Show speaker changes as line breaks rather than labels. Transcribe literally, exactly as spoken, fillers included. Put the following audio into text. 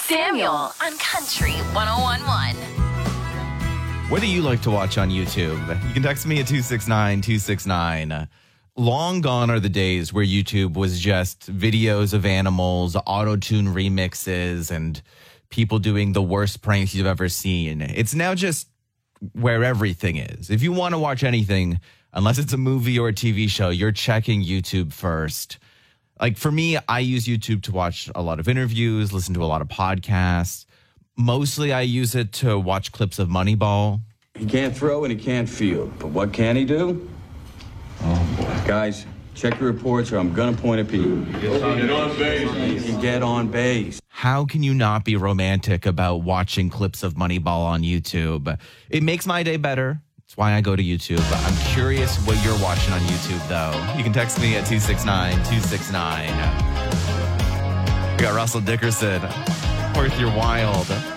Samuel on Country one oh one point one.
What do you like to watch on YouTube? You can text me at two six nine two six nine. Long gone are the days where YouTube was just videos of animals, auto-tune remixes, and people doing the worst pranks you've ever seen. It's now just where everything is. If you want to watch anything, unless it's a movie or a T V show, you're checking YouTube first. Like for me, I use YouTube to watch a lot of interviews, listen to a lot of podcasts. Mostly I use it to watch clips of Moneyball.
He can't throw and he can't field, but what can he do? Oh, boy. Guys, check your reports or I'm going to point at people.
Get on base.
He can get on base.
How can you not be romantic about watching clips of Moneyball on YouTube? It makes my day better. That's why I go to YouTube. I'm curious what you're watching on YouTube, though. You can text me at two six nine two six nine. We got Russell Dickerson. Worth Your Wild.